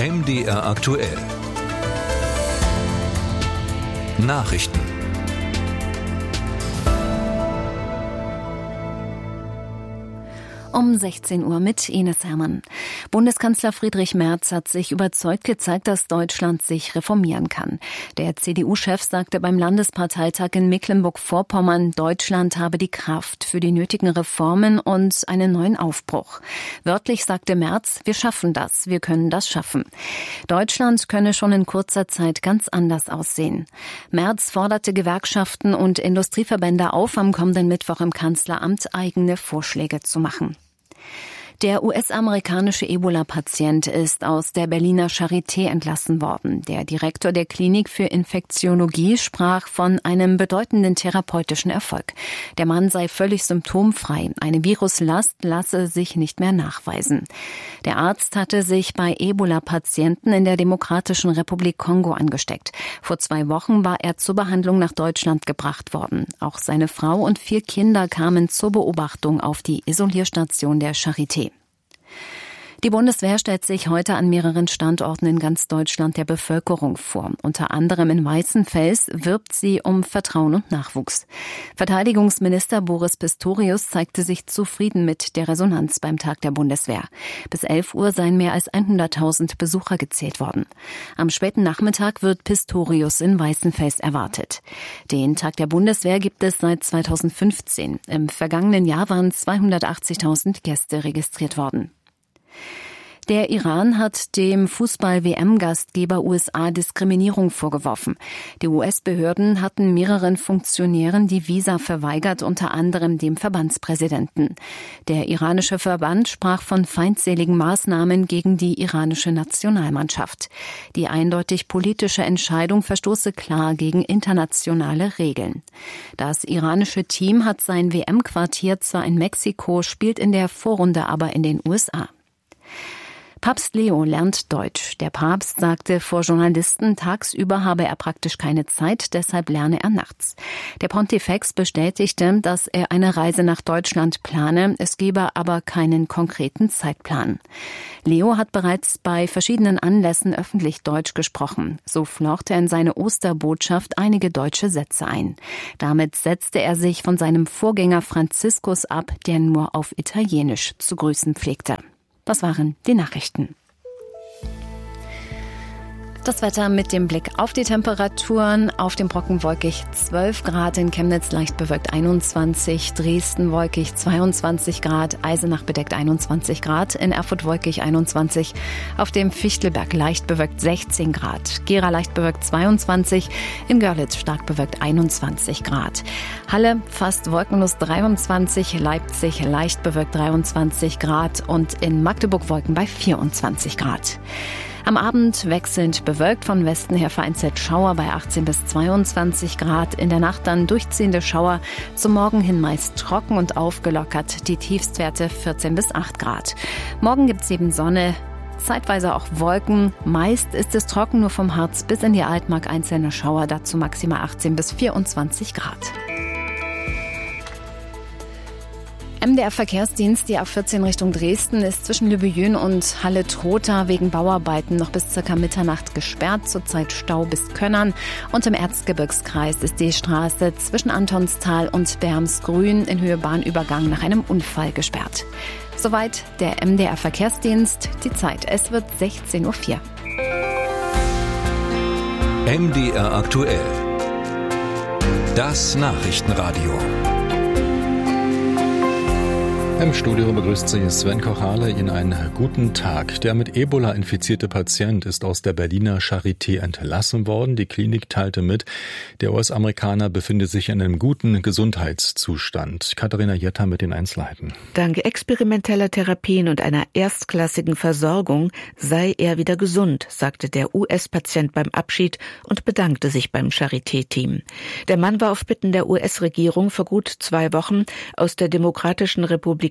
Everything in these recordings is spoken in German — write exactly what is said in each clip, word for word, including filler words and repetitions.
M D R aktuell. Nachrichten. Um sechzehn Uhr mit Ines Hermann. Bundeskanzler Friedrich Merz hat sich überzeugt gezeigt, dass Deutschland sich reformieren kann. Der C D U-Chef sagte beim Landesparteitag in Mecklenburg-Vorpommern, Deutschland habe die Kraft für die nötigen Reformen und einen neuen Aufbruch. Wörtlich sagte Merz, wir schaffen das, wir können das schaffen. Deutschland könne schon in kurzer Zeit ganz anders aussehen. Merz forderte Gewerkschaften und Industrieverbände auf, am kommenden Mittwoch im Kanzleramt eigene Vorschläge zu machen. Der U S-amerikanische Ebola-Patient ist aus der Berliner Charité entlassen worden. Der Direktor der Klinik für Infektiologie sprach von einem bedeutenden therapeutischen Erfolg. Der Mann sei völlig symptomfrei. Eine Viruslast lasse sich nicht mehr nachweisen. Der Arzt hatte sich bei Ebola-Patienten in der Demokratischen Republik Kongo angesteckt. Vor zwei Wochen war er zur Behandlung nach Deutschland gebracht worden. Auch seine Frau und vier Kinder kamen zur Beobachtung auf die Isolierstation der Charité. Die Bundeswehr stellt sich heute an mehreren Standorten in ganz Deutschland der Bevölkerung vor. Unter anderem in Weißenfels wirbt sie um Vertrauen und Nachwuchs. Verteidigungsminister Boris Pistorius zeigte sich zufrieden mit der Resonanz beim Tag der Bundeswehr. Bis elf Uhr seien mehr als hunderttausend Besucher gezählt worden. Am späten Nachmittag wird Pistorius in Weißenfels erwartet. Den Tag der Bundeswehr gibt es seit zweitausendfünfzehn. Im vergangenen Jahr waren zweihundertachtzigtausend Gäste registriert worden. Der Iran hat dem Fußball-W M-Gastgeber U S A Diskriminierung vorgeworfen. Die U S-Behörden hatten mehreren Funktionären die Visa verweigert, unter anderem dem Verbandspräsidenten. Der iranische Verband sprach von feindseligen Maßnahmen gegen die iranische Nationalmannschaft. Die eindeutig politische Entscheidung verstoße klar gegen internationale Regeln. Das iranische Team hat sein W M-Quartier zwar in Mexiko, spielt in der Vorrunde aber in den U S A. Papst Leo lernt Deutsch. Der Papst sagte vor Journalisten, tagsüber habe er praktisch keine Zeit, deshalb lerne er nachts. Der Pontifex bestätigte, dass er eine Reise nach Deutschland plane, es gebe aber keinen konkreten Zeitplan. Leo hat bereits bei verschiedenen Anlässen öffentlich Deutsch gesprochen. So flocht er in seine Osterbotschaft einige deutsche Sätze ein. Damit setzte er sich von seinem Vorgänger Franziskus ab, der nur auf Italienisch zu grüßen pflegte. Das waren die Nachrichten. Das Wetter mit dem Blick auf die Temperaturen. Auf dem Brocken wolkig zwölf Grad, in Chemnitz leicht bewölkt einundzwanzig, Dresden wolkig zweiundzwanzig Grad, Eisenach bedeckt einundzwanzig Grad, in Erfurt wolkig einundzwanzig, auf dem Fichtelberg leicht bewölkt sechzehn Grad, Gera leicht bewölkt zweiundzwanzig, in Görlitz stark bewölkt einundzwanzig Grad, Halle fast wolkenlos dreiundzwanzig, Leipzig leicht bewölkt dreiundzwanzig Grad und in Magdeburg Wolken bei vierundzwanzig Grad. Am Abend wechselnd bewölkt, von Westen her vereinzelt Schauer bei achtzehn bis zweiundzwanzig Grad. In der Nacht dann durchziehende Schauer, zum Morgen hin meist trocken und aufgelockert. Die Tiefstwerte vierzehn bis acht Grad. Morgen gibt's eben Sonne, zeitweise auch Wolken. Meist ist es trocken, nur vom Harz bis in die Altmark einzelne Schauer, dazu maximal achtzehn bis vierundzwanzig Grad. M D R-Verkehrsdienst, die A vierzehn Richtung Dresden, ist zwischen Lübejün und Halle-Trotha wegen Bauarbeiten noch bis circa Mitternacht gesperrt. Zurzeit Stau bis Könnern. Und im Erzgebirgskreis ist die Straße zwischen Antonstal und Bermsgrün in Höhe Bahnübergang nach einem Unfall gesperrt. Soweit der M D R-Verkehrsdienst. Die Zeit, es wird sechzehn Uhr vier. M D R aktuell. Das Nachrichtenradio. Im Studio begrüßt Sie Sven Kochale. Ihnen einen guten Tag. Der mit Ebola infizierte Patient ist aus der Berliner Charité entlassen worden. Die Klinik teilte mit, der U S-Amerikaner befinde sich in einem guten Gesundheitszustand. Katharina Jetter mit den Einzelheiten. Dank experimenteller Therapien und einer erstklassigen Versorgung sei er wieder gesund, sagte der U S-Patient beim Abschied und bedankte sich beim Charité-Team. Der Mann war auf Bitten der U S-Regierung vor gut zwei Wochen aus der Demokratischen Republik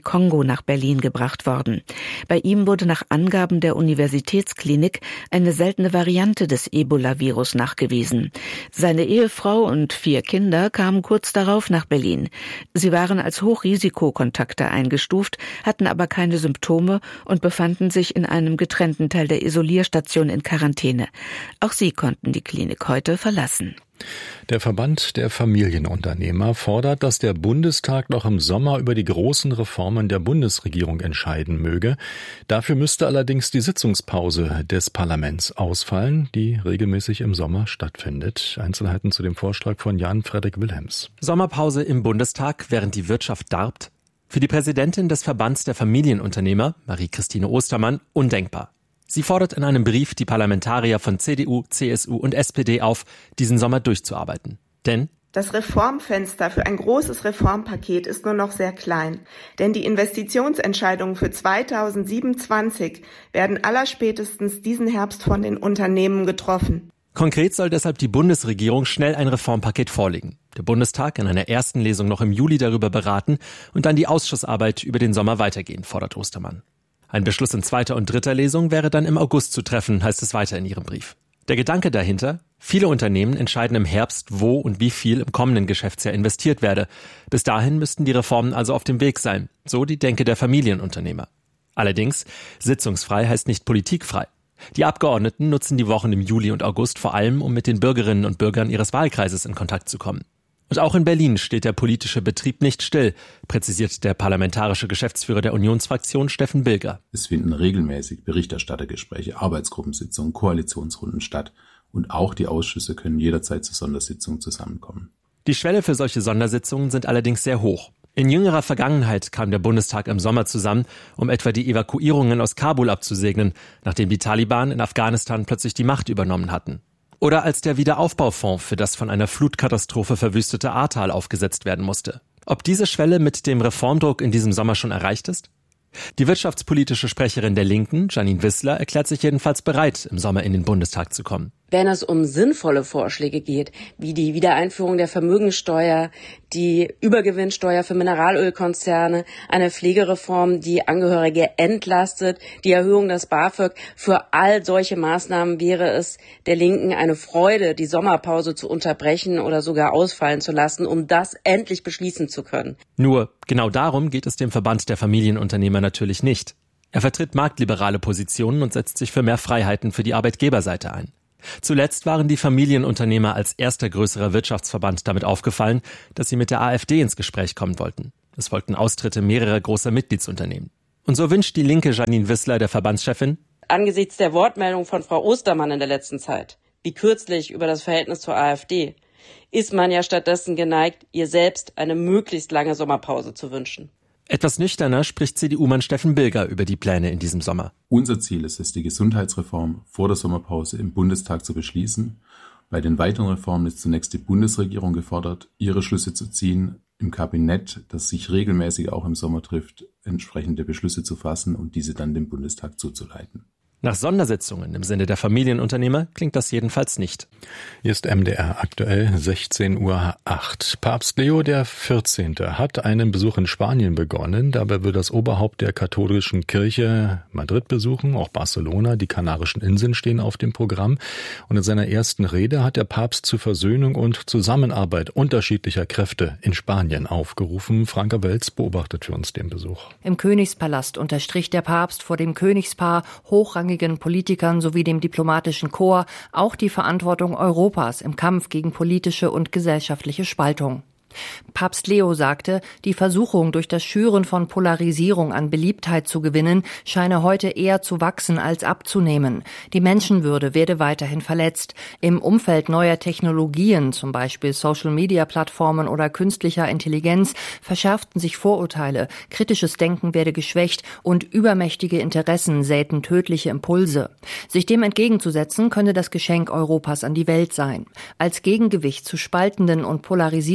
Republik Kongo nach Berlin gebracht worden. Bei ihm wurde nach Angaben der Universitätsklinik eine seltene Variante des Ebola-Virus nachgewiesen. Seine Ehefrau und vier Kinder kamen kurz darauf nach Berlin. Sie waren als Hochrisikokontakte eingestuft, hatten aber keine Symptome und befanden sich in einem getrennten Teil der Isolierstation in Quarantäne. Auch sie konnten die Klinik heute verlassen. Der Verband der Familienunternehmer fordert, dass der Bundestag noch im Sommer über die großen Reformen der Bundesregierung entscheiden möge. Dafür müsste allerdings die Sitzungspause des Parlaments ausfallen, die regelmäßig im Sommer stattfindet. Einzelheiten zu dem Vorschlag von Jan-Frederik Wilhelms. Sommerpause im Bundestag, während die Wirtschaft darbt? Für die Präsidentin des Verbands der Familienunternehmer, Marie-Christine Ostermann, undenkbar. Sie fordert in einem Brief die Parlamentarier von C D U, C S U und S P D auf, diesen Sommer durchzuarbeiten. Denn das Reformfenster für ein großes Reformpaket ist nur noch sehr klein. Denn die Investitionsentscheidungen für zweitausendsiebenundzwanzig werden allerspätestens diesen Herbst von den Unternehmen getroffen. Konkret soll deshalb die Bundesregierung schnell ein Reformpaket vorlegen. Der Bundestag in einer ersten Lesung noch im Juli darüber beraten und dann die Ausschussarbeit über den Sommer weitergehen, fordert Ostermann. Ein Beschluss in zweiter und dritter Lesung wäre dann im August zu treffen, heißt es weiter in ihrem Brief. Der Gedanke dahinter: Viele Unternehmen entscheiden im Herbst, wo und wie viel im kommenden Geschäftsjahr investiert werde. Bis dahin müssten die Reformen also auf dem Weg sein, so die Denke der Familienunternehmer. Allerdings, sitzungsfrei heißt nicht politikfrei. Die Abgeordneten nutzen die Wochen im Juli und August vor allem, um mit den Bürgerinnen und Bürgern ihres Wahlkreises in Kontakt zu kommen. Und auch in Berlin steht der politische Betrieb nicht still, präzisiert der parlamentarische Geschäftsführer der Unionsfraktion Steffen Bilger. Es finden regelmäßig Berichterstattergespräche, Arbeitsgruppensitzungen, Koalitionsrunden statt und auch die Ausschüsse können jederzeit zu Sondersitzungen zusammenkommen. Die Schwelle für solche Sondersitzungen sind allerdings sehr hoch. In jüngerer Vergangenheit kam der Bundestag im Sommer zusammen, um etwa die Evakuierungen aus Kabul abzusegnen, nachdem die Taliban in Afghanistan plötzlich die Macht übernommen hatten. Oder als der Wiederaufbaufonds für das von einer Flutkatastrophe verwüstete Ahrtal aufgesetzt werden musste. Ob diese Schwelle mit dem Reformdruck in diesem Sommer schon erreicht ist? Die wirtschaftspolitische Sprecherin der Linken, Janine Wissler, erklärt sich jedenfalls bereit, im Sommer in den Bundestag zu kommen. Wenn es um sinnvolle Vorschläge geht, wie die Wiedereinführung der Vermögensteuer, die Übergewinnsteuer für Mineralölkonzerne, eine Pflegereform, die Angehörige entlastet, die Erhöhung des BAföG, für all solche Maßnahmen wäre es der Linken eine Freude, die Sommerpause zu unterbrechen oder sogar ausfallen zu lassen, um das endlich beschließen zu können. Nur genau darum geht es dem Verband der Familienunternehmer natürlich nicht. Er vertritt marktliberale Positionen und setzt sich für mehr Freiheiten für die Arbeitgeberseite ein. Zuletzt waren die Familienunternehmer als erster größerer Wirtschaftsverband damit aufgefallen, dass sie mit der AfD ins Gespräch kommen wollten. Es folgten Austritte mehrerer großer Mitgliedsunternehmen. Und so wünscht die linke Janine Wissler, der Verbandschefin: Angesichts der Wortmeldung von Frau Ostermann in der letzten Zeit, wie kürzlich über das Verhältnis zur AfD, ist man ja stattdessen geneigt, ihr selbst eine möglichst lange Sommerpause zu wünschen. Etwas nüchterner spricht C D U-Mann Steffen Bilger über die Pläne in diesem Sommer. Unser Ziel ist es, die Gesundheitsreform vor der Sommerpause im Bundestag zu beschließen. Bei den weiteren Reformen ist zunächst die Bundesregierung gefordert, ihre Schlüsse zu ziehen, im Kabinett, das sich regelmäßig auch im Sommer trifft, entsprechende Beschlüsse zu fassen und diese dann dem Bundestag zuzuleiten. Nach Sondersitzungen im Sinne der Familienunternehmer klingt das jedenfalls nicht. Hier ist M D R aktuell sechzehn Uhr acht. Papst Leo der vierzehnte. hat einen Besuch in Spanien begonnen. Dabei wird das Oberhaupt der katholischen Kirche Madrid besuchen, auch Barcelona, die Kanarischen Inseln stehen auf dem Programm. Und in seiner ersten Rede hat der Papst zur Versöhnung und Zusammenarbeit unterschiedlicher Kräfte in Spanien aufgerufen. Franka Welz beobachtet für uns den Besuch. Im Königspalast unterstrich der Papst vor dem Königspaar, hochrangig Politikern sowie dem diplomatischen Korps auch die Verantwortung Europas im Kampf gegen politische und gesellschaftliche Spaltung. Papst Leo sagte, die Versuchung, durch das Schüren von Polarisierung an Beliebtheit zu gewinnen, scheine heute eher zu wachsen als abzunehmen. Die Menschenwürde werde weiterhin verletzt. Im Umfeld neuer Technologien, zum Beispiel Social-Media-Plattformen oder künstlicher Intelligenz, verschärften sich Vorurteile, kritisches Denken werde geschwächt und übermächtige Interessen säten tödliche Impulse. Sich dem entgegenzusetzen, könne das Geschenk Europas an die Welt sein. Als Gegengewicht zu spaltenden und polarisierenden Narrativen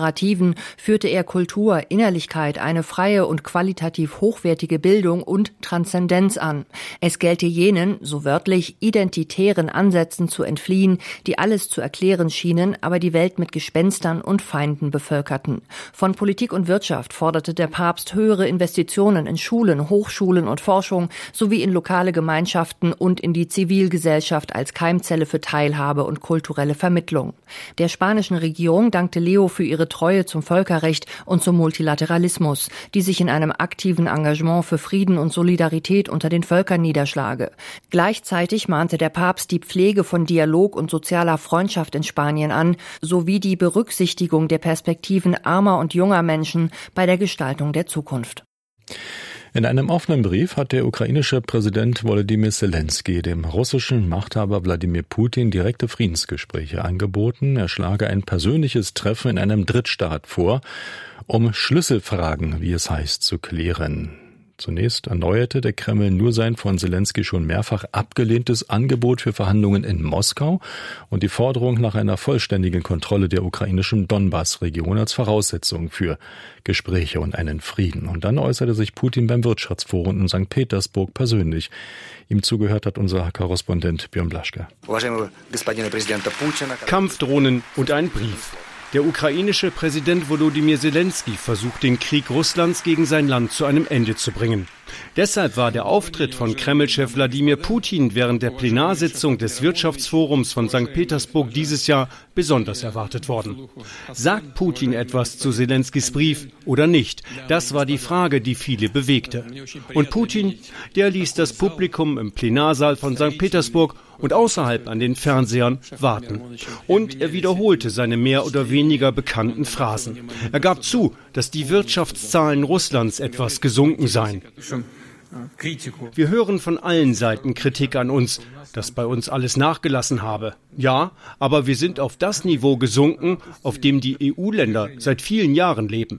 Narrativen führte er Kultur, Innerlichkeit, eine freie und qualitativ hochwertige Bildung und Transzendenz an. Es gelte jenen, so wörtlich, identitären Ansätzen zu entfliehen, die alles zu erklären schienen, aber die Welt mit Gespenstern und Feinden bevölkerten. Von Politik und Wirtschaft forderte der Papst höhere Investitionen in Schulen, Hochschulen und Forschung sowie in lokale Gemeinschaften und in die Zivilgesellschaft als Keimzelle für Teilhabe und kulturelle Vermittlung. Der spanischen Regierung dankte Leo für ihre Treue zum Völkerrecht und zum Multilateralismus, die sich in einem aktiven Engagement für Frieden und Solidarität unter den Völkern niederschlage. Gleichzeitig mahnte der Papst die Pflege von Dialog und sozialer Freundschaft in Spanien an, sowie die Berücksichtigung der Perspektiven armer und junger Menschen bei der Gestaltung der Zukunft. In einem offenen Brief hat der ukrainische Präsident Volodymyr Zelensky dem russischen Machthaber Wladimir Putin direkte Friedensgespräche angeboten. Er schlage ein persönliches Treffen in einem Drittstaat vor, um Schlüsselfragen, wie es heißt, zu klären. Zunächst erneuerte der Kreml nur sein von Zelensky schon mehrfach abgelehntes Angebot für Verhandlungen in Moskau und die Forderung nach einer vollständigen Kontrolle der ukrainischen Donbass-Region als Voraussetzung für Gespräche und einen Frieden. Und dann äußerte sich Putin beim Wirtschaftsforum in Sankt Petersburg persönlich. Ihm zugehört hat unser Korrespondent Björn Blaschke. Kampfdrohnen und ein Brief. Der ukrainische Präsident Volodymyr Zelensky versucht, den Krieg Russlands gegen sein Land zu einem Ende zu bringen. Deshalb war der Auftritt von Kreml-Chef Wladimir Putin während der Plenarsitzung des Wirtschaftsforums von Sankt Petersburg dieses Jahr besonders erwartet worden. Sagt Putin etwas zu Zelenskys Brief oder nicht? Das war die Frage, die viele bewegte. Und Putin, der ließ das Publikum im Plenarsaal von Sankt Petersburg und außerhalb an den Fernsehern warten. Und er wiederholte seine mehr oder weniger bekannten Phrasen. Er gab zu, dass die Wirtschaftszahlen Russlands etwas gesunken seien. Wir hören von allen Seiten Kritik an uns, dass bei uns alles nachgelassen habe. Ja, aber wir sind auf das Niveau gesunken, auf dem die E U-Länder seit vielen Jahren leben.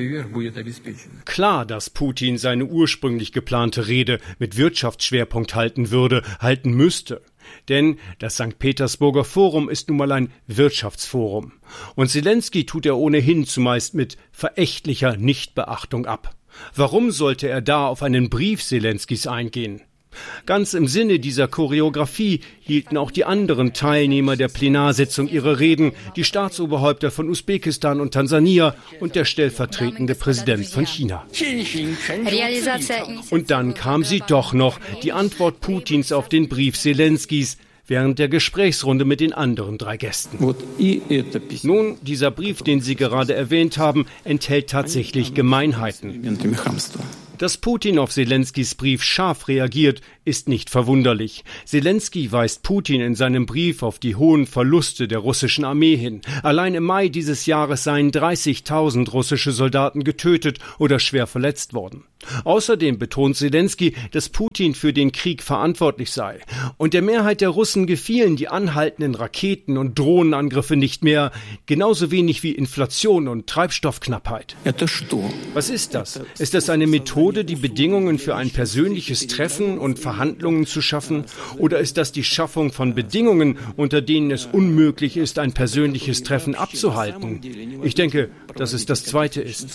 Klar, dass Putin seine ursprünglich geplante Rede mit Wirtschaftsschwerpunkt halten würde, halten müsste. Denn das Sankt Petersburger Forum ist nun mal ein Wirtschaftsforum. Und Zelensky tut er ohnehin zumeist mit verächtlicher Nichtbeachtung ab. Warum sollte er da auf einen Brief Zelenskys eingehen? Ganz im Sinne dieser Choreografie hielten auch die anderen Teilnehmer der Plenarsitzung ihre Reden, die Staatsoberhäupter von Usbekistan und Tansania und der stellvertretende Präsident von China. Und dann kam sie doch noch, die Antwort Putins auf den Brief Zelenskys, während der Gesprächsrunde mit den anderen drei Gästen. Nun, dieser Brief, den Sie gerade erwähnt haben, enthält tatsächlich Gemeinheiten. Dass Putin auf Zelenskys Brief scharf reagiert, ist nicht verwunderlich. Zelensky weist Putin in seinem Brief auf die hohen Verluste der russischen Armee hin. Allein im Mai dieses Jahres seien dreißigtausend russische Soldaten getötet oder schwer verletzt worden. Außerdem betont Zelensky, dass Putin für den Krieg verantwortlich sei. Und der Mehrheit der Russen gefielen die anhaltenden Raketen- und Drohnenangriffe nicht mehr, genauso wenig wie Inflation und Treibstoffknappheit. Was ist das? Ist das eine Methode, die Bedingungen für ein persönliches Treffen und Verhandlungen zu schaffen? Oder ist das die Schaffung von Bedingungen, unter denen es unmöglich ist, ein persönliches Treffen abzuhalten? Ich denke, dass es das Zweite ist.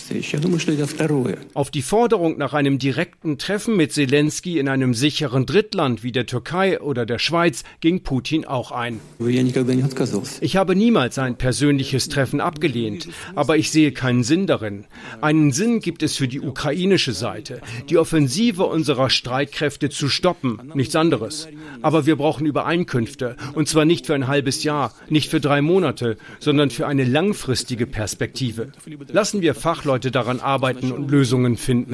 Auf die Forderung nach einem direkten Treffen mit Zelensky in einem sicheren Drittland wie der Türkei oder der Schweiz ging Putin auch ein. Ich habe niemals ein persönliches Treffen abgelehnt, aber ich sehe keinen Sinn darin. Einen Sinn gibt es für die ukrainische Seite, die Offensive unserer Streitkräfte zu stoppen, nichts anderes. Aber wir brauchen Übereinkünfte, und zwar nicht für ein halbes Jahr, nicht für drei Monate, sondern für eine langfristige Perspektive. Lassen wir Fachleute daran arbeiten und Lösungen finden.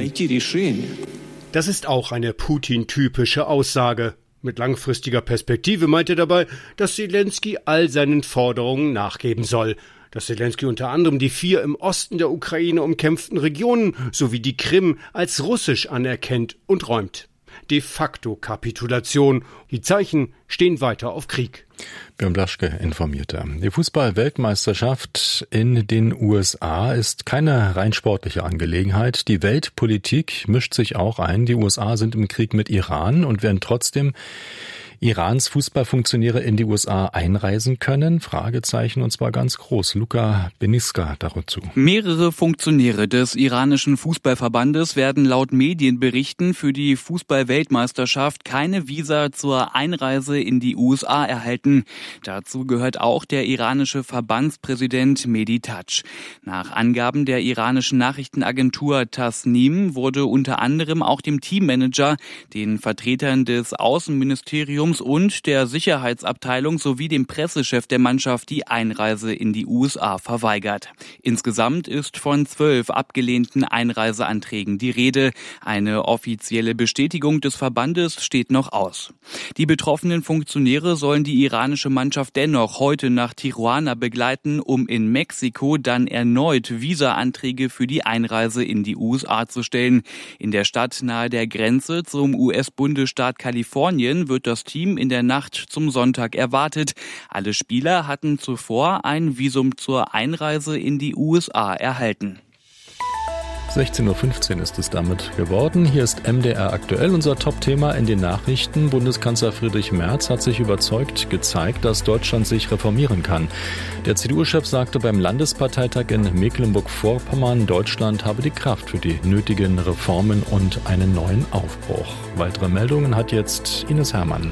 Das ist auch eine Putin-typische Aussage. Mit langfristiger Perspektive meint er dabei, dass Zelensky all seinen Forderungen nachgeben soll. Dass Zelensky unter anderem die vier im Osten der Ukraine umkämpften Regionen sowie die Krim als russisch anerkennt und räumt. De facto Kapitulation. Die Zeichen stehen weiter auf Krieg. Björn Blaschke informierte. Die Fußball-Weltmeisterschaft in den U S A ist keine rein sportliche Angelegenheit. Die Weltpolitik mischt sich auch ein. Die U S A sind im Krieg mit Iran und werden trotzdem Irans Fußballfunktionäre in die U S A einreisen können? Fragezeichen, und zwar ganz groß. Luca Beniska dazu. Mehrere Funktionäre des iranischen Fußballverbandes werden laut Medienberichten für die Fußball-Weltmeisterschaft keine Visa zur Einreise in die U S A erhalten. Dazu gehört auch der iranische Verbandspräsident Mehdi Taj. Nach Angaben der iranischen Nachrichtenagentur Tasnim wurde unter anderem auch dem Teammanager, den Vertretern des Außenministeriums und der Sicherheitsabteilung sowie dem Pressechef der Mannschaft die Einreise in die U S A verweigert. Insgesamt ist von zwölf abgelehnten Einreiseanträgen die Rede. Eine offizielle Bestätigung des Verbandes steht noch aus. Die betroffenen Funktionäre sollen die iranische Mannschaft dennoch heute nach Tijuana begleiten, um in Mexiko dann erneut Visa-Anträge für die Einreise in die U S A zu stellen. In der Stadt nahe der Grenze zum U S-Bundesstaat Kalifornien wird das Team in der Nacht zum Sonntag erwartet. Alle Spieler hatten zuvor ein Visum zur Einreise in die U S A erhalten. sechzehn Uhr fünfzehn ist es damit geworden. Hier ist M D R aktuell, unser Top-Thema in den Nachrichten. Bundeskanzler Friedrich Merz hat sich überzeugt gezeigt, dass Deutschland sich reformieren kann. Der C D U-Chef sagte beim Landesparteitag in Mecklenburg-Vorpommern, Deutschland habe die Kraft für die nötigen Reformen und einen neuen Aufbruch. Weitere Meldungen hat jetzt Ines Hermann.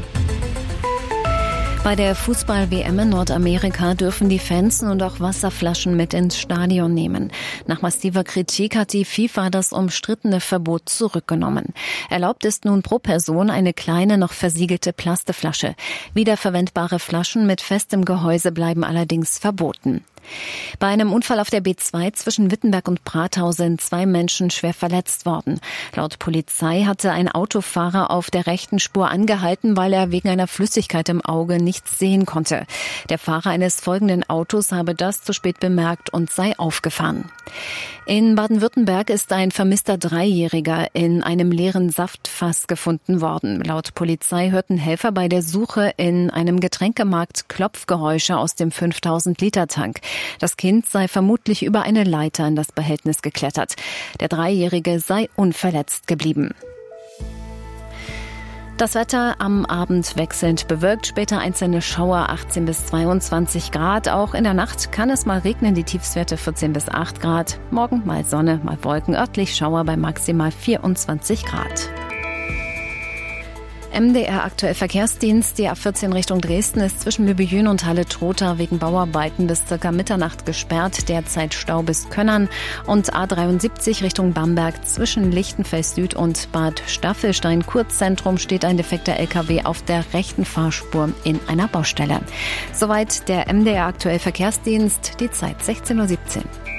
Bei der Fußball-W M in Nordamerika dürfen die Fans nun auch Wasserflaschen mit ins Stadion nehmen. Nach massiver Kritik hat die FIFA das umstrittene Verbot zurückgenommen. Erlaubt ist nun pro Person eine kleine, noch versiegelte Plastikflasche. Wiederverwendbare Flaschen mit festem Gehäuse bleiben allerdings verboten. Bei einem Unfall auf der B zwei zwischen Wittenberg und Pratau sind zwei Menschen schwer verletzt worden. Laut Polizei hatte ein Autofahrer auf der rechten Spur angehalten, weil er wegen einer Flüssigkeit im Auge nichts sehen konnte. Der Fahrer eines folgenden Autos habe das zu spät bemerkt und sei aufgefahren. In Baden-Württemberg ist ein vermisster Dreijähriger in einem leeren Saftfass gefunden worden. Laut Polizei hörten Helfer bei der Suche in einem Getränkemarkt Klopfgeräusche aus dem fünftausend Liter Tank. Das Kind sei vermutlich über eine Leiter in das Behältnis geklettert. Der Dreijährige sei unverletzt geblieben. Das Wetter am Abend wechselnd bewölkt, später einzelne Schauer, achtzehn bis zweiundzwanzig Grad. Auch in der Nacht kann es mal regnen, die Tiefstwerte vierzehn bis acht Grad. Morgen mal Sonne, mal Wolken, örtlich Schauer bei maximal vierundzwanzig Grad. M D R aktuell Verkehrsdienst. Die A vierzehn Richtung Dresden ist zwischen Lübejün und Halle-Trotha wegen Bauarbeiten bis circa Mitternacht gesperrt. Derzeit Stau bis Könnern. Und A dreiundsiebzig Richtung Bamberg zwischen Lichtenfels Süd und Bad Staffelstein Kurzzentrum steht ein defekter L K W auf der rechten Fahrspur in einer Baustelle. Soweit der M D R aktuell Verkehrsdienst. Die Zeit sechzehn Uhr siebzehn.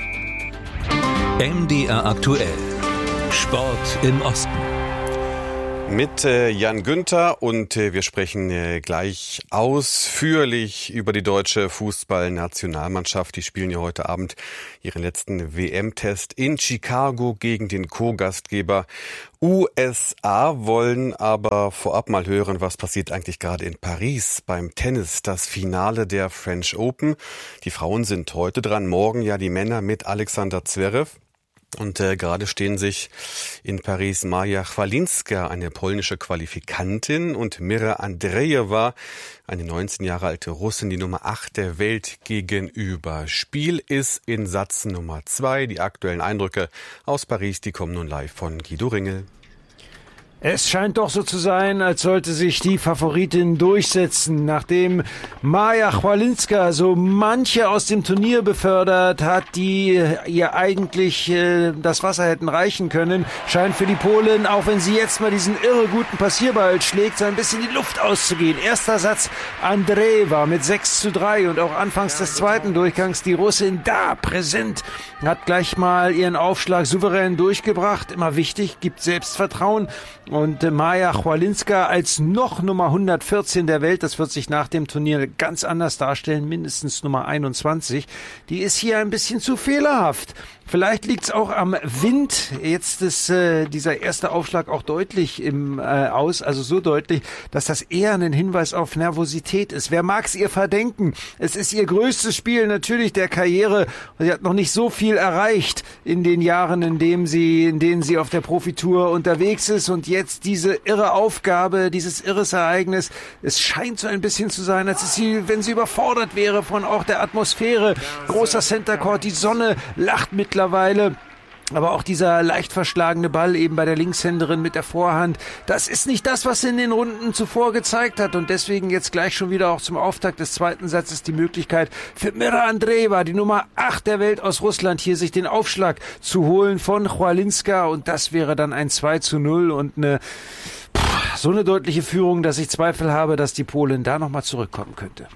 M D R aktuell. Sport im Osten. Mit äh, Jan Günther und äh, wir sprechen äh, gleich ausführlich über die deutsche Fußballnationalmannschaft. Die spielen ja heute Abend ihren letzten W M-Test in Chicago gegen den Co-Gastgeber U S A, wollen aber vorab mal hören, was passiert eigentlich gerade in Paris beim Tennis, das Finale der French Open. Die Frauen sind heute dran, morgen ja die Männer mit Alexander Zverev. Und äh, gerade stehen sich in Paris Maja Chwalinska, eine polnische Qualifikantin, und Mira Andreeva, eine neunzehn Jahre alte Russin, die Nummer acht der Welt, gegenüber. Spiel ist in Satz Nummer zwei. Die aktuellen Eindrücke aus Paris, die kommen nun live von Guido Ringel. Es scheint doch so zu sein, als sollte sich die Favoritin durchsetzen. Nachdem Maja Chwalinska so manche aus dem Turnier befördert hat, die ihr eigentlich äh, das Wasser hätten reichen können, scheint für die Polin, auch wenn sie jetzt mal diesen irre guten Passierball schlägt, so ein bisschen die Luft auszugehen. Erster Satz Andreeva mit sechs zu drei und auch anfangs des zweiten Durchgangs die Russin da präsent, hat gleich mal ihren Aufschlag souverän durchgebracht. Immer wichtig, gibt Selbstvertrauen. Und Maja Chwalinska als noch Nummer hundertvierzehn der Welt, das wird sich nach dem Turnier ganz anders darstellen, mindestens Nummer einundzwanzig, die ist hier ein bisschen zu fehlerhaft. Vielleicht liegt's auch am Wind. Jetzt ist äh, dieser erste Aufschlag auch deutlich im äh, Aus, also so deutlich, dass das eher ein Hinweis auf Nervosität ist. Wer mag's ihr verdenken? Es ist ihr größtes Spiel natürlich der Karriere. Sie hat noch nicht so viel erreicht in den Jahren, in denen sie, in denen sie auf der Profitour unterwegs ist, und jetzt jetzt diese irre Aufgabe, dieses irres Ereignis. Es scheint so ein bisschen zu sein, als ist sie, wenn sie überfordert wäre von auch der Atmosphäre. Großer Center Court, die Sonne lacht mittlerweile. Aber auch dieser leicht verschlagene Ball eben bei der Linkshänderin mit der Vorhand, das ist nicht das, was sie in den Runden zuvor gezeigt hat. Und deswegen jetzt gleich schon wieder auch zum Auftakt des zweiten Satzes die Möglichkeit für Mira Andreeva, die Nummer acht der Welt aus Russland, hier sich den Aufschlag zu holen von Chwalinska. Und das wäre dann ein zwei zu null und eine so eine deutliche Führung, dass ich Zweifel habe, dass die Polin da nochmal zurückkommen könnte.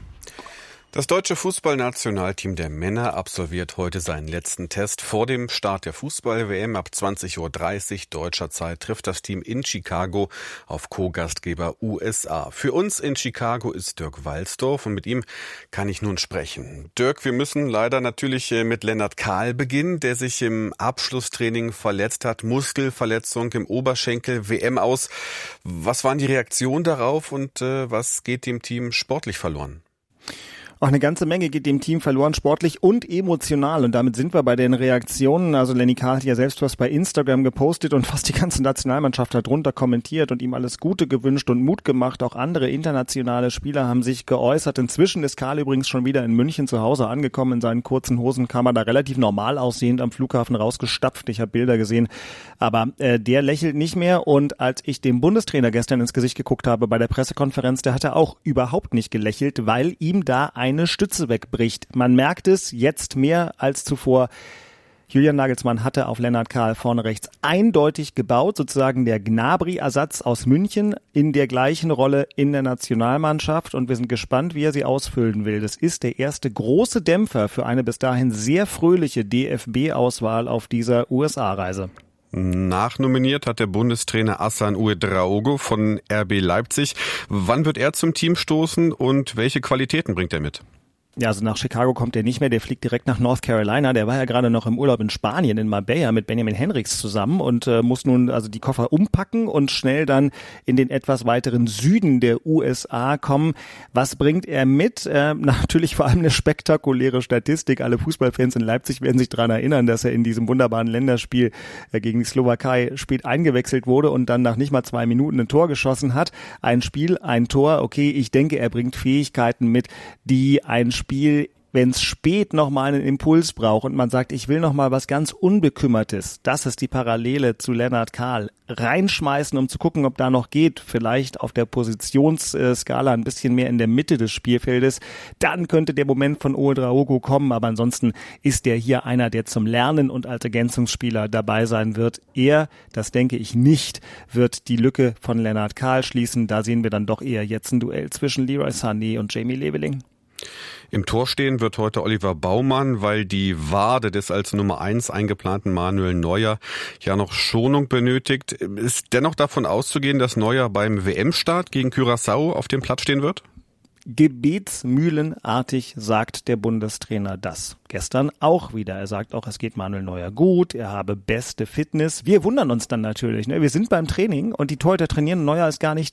Das deutsche Fußballnationalteam der Männer absolviert heute seinen letzten Test. Vor dem Start der Fußball-W M ab zwanzig Uhr dreißig deutscher Zeit trifft das Team in Chicago auf Co-Gastgeber U S A. Für uns in Chicago ist Dirk Walsdorf und mit ihm kann ich nun sprechen. Dirk, wir müssen leider natürlich mit Lennart Kahl beginnen, der sich im Abschlusstraining verletzt hat. Muskelverletzung im Oberschenkel, W M aus. Was waren die Reaktionen darauf und äh, was geht dem Team sportlich verloren? Auch eine ganze Menge geht dem Team verloren, sportlich und emotional. Und damit sind wir bei den Reaktionen. Also Lenny Kahl hat ja selbst was bei Instagram gepostet und fast die ganze Nationalmannschaft hat drunter kommentiert und ihm alles Gute gewünscht und Mut gemacht. Auch andere internationale Spieler haben sich geäußert. Inzwischen ist Kahl übrigens schon wieder in München zu Hause angekommen. In seinen kurzen Hosen kam er da relativ normal aussehend am Flughafen rausgestapft. Ich habe Bilder gesehen. Aber äh, der lächelt nicht mehr. Und als ich dem Bundestrainer gestern ins Gesicht geguckt habe bei der Pressekonferenz, der hat er auch überhaupt nicht gelächelt, weil ihm da ein eine Stütze wegbricht. Man merkt es jetzt mehr als zuvor. Julian Nagelsmann hatte auf Lennart Kahl vorne rechts eindeutig gebaut, sozusagen der Gnabry-Ersatz aus München in der gleichen Rolle in der Nationalmannschaft und wir sind gespannt, wie er sie ausfüllen will. Das ist der erste große Dämpfer für eine bis dahin sehr fröhliche D F B-Auswahl auf dieser U S A-Reise. Nachnominiert hat der Bundestrainer Hassan Ouedraogo von R B Leipzig. Wann wird er zum Team stoßen und welche Qualitäten bringt er mit? Ja, also nach Chicago kommt er nicht mehr, der fliegt direkt nach North Carolina, der war ja gerade noch im Urlaub in Spanien, in Marbella mit Benjamin Henrichs zusammen und äh, muss nun also die Koffer umpacken und schnell dann in den etwas weiteren Süden der U S A kommen. Was bringt er mit? Äh, natürlich vor allem eine spektakuläre Statistik. Alle Fußballfans in Leipzig werden sich daran erinnern, dass er in diesem wunderbaren Länderspiel äh, gegen die Slowakei spät eingewechselt wurde und dann nach nicht mal zwei Minuten ein Tor geschossen hat. Ein Spiel, ein Tor, okay, ich denke, er bringt Fähigkeiten mit, die ein Spiel, wenn es spät nochmal einen Impuls braucht und man sagt, ich will nochmal was ganz Unbekümmertes, das ist die Parallele zu Lennart Kahl, reinschmeißen, um zu gucken, ob da noch geht, vielleicht auf der Positionsskala ein bisschen mehr in der Mitte des Spielfeldes, dann könnte der Moment von Ouedraogo kommen, aber ansonsten ist der hier einer, der zum Lernen und als Ergänzungsspieler dabei sein wird. Er, das denke ich nicht, wird die Lücke von Lennart Kahl schließen, da sehen wir dann doch eher jetzt ein Duell zwischen Leroy Sané und Jamie Leveling. Im Tor stehen wird heute Oliver Baumann, weil die Wade des als Nummer eins eingeplanten Manuel Neuer ja noch Schonung benötigt. Ist dennoch davon auszugehen, dass Neuer beim W M-Start gegen Curaçao auf dem Platz stehen wird? Gebetsmühlenartig sagt der Bundestrainer das. Gestern auch wieder. Er sagt auch, es geht Manuel Neuer gut, er habe beste Fitness. Wir wundern uns dann natürlich. Ne? Wir sind beim Training und die Torhüter trainieren, Neuer ist gar nicht